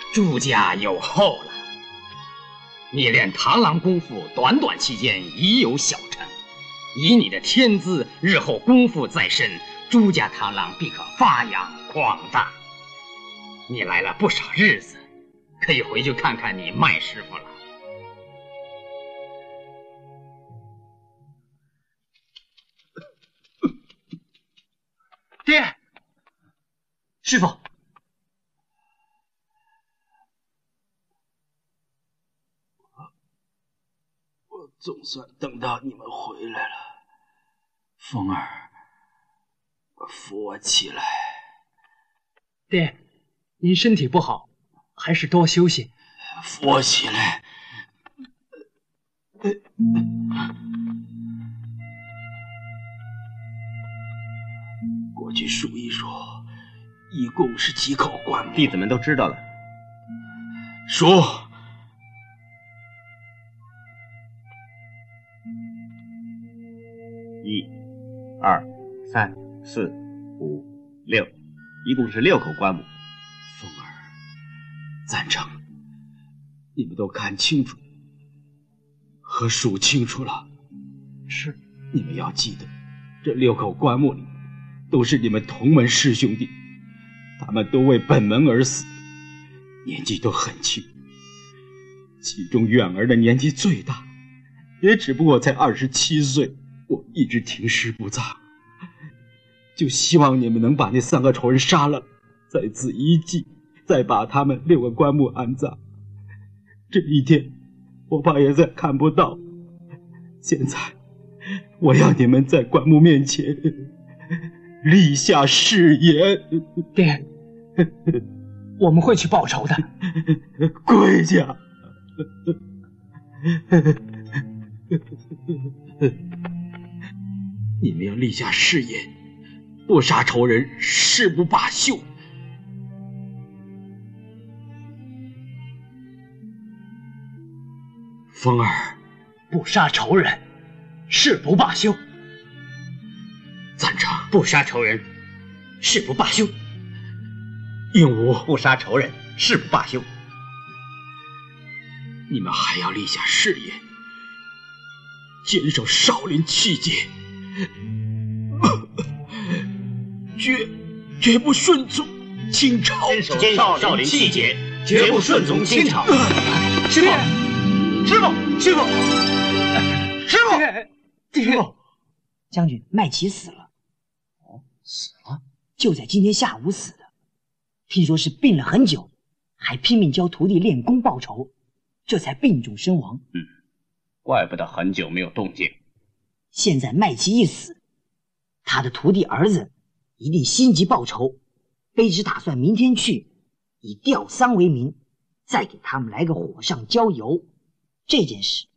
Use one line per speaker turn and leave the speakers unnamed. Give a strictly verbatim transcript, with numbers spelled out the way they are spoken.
朱家有后了。你练螳螂功夫，短短期间已有小成，以你的天资，日后功夫在身，朱家螳螂必可发扬光大。你来了不少日子，可以回去看看你麦师傅了。
爹，师傅。
我总算等到你们回来了。风儿，扶我起来。
爹，您身体不好，还是多休息。
扶我起来。过去数一数，一共是几口棺木？
弟子们都知道了。
数。
一、二、三、四、五、六，一共是六口棺木。
风儿，赞成。你们都看清楚和数清楚了。
是。
你们要记得，这六口棺木里都是你们同门师兄弟，他们都为本门而死，年纪都很轻。其中远儿的年纪最大，也只不过才二十七岁。我一直停尸不葬，就希望你们能把那三个仇人杀了，在此一祭，再把他们六个棺木安葬。这一天我怕也再看不到。现在我要你们在棺木面前立下誓言。
爹，我们会去报仇的。
跪下。你们要立下誓言，不杀仇人，誓不罢休。风儿，
不杀仇人，誓不罢休。
赞成。
不杀仇人，誓不罢休。
应武，
不杀仇人，誓不罢休。
你们还要立下誓言，坚守少林气节，绝绝不顺从清朝。
坚守少林气节，绝不顺从清朝。
师傅，师傅，师傅，师傅，师傅，
将军，麦琪死了。
哦，死了？
就在今天下午死的。听说是病了很久，还拼命教徒弟练功报仇，这才病重身亡。
嗯，怪不得很久没有动静。
现在麦琪一死，他的徒弟儿子一定心急报仇，卑职打算明天去，以吊丧为名，再给他们来个火上浇油。这件事